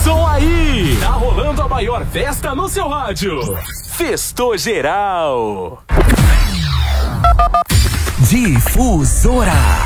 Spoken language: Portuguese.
som aí! Tá rolando a maior festa no seu rádio. Festou geral. Difusora.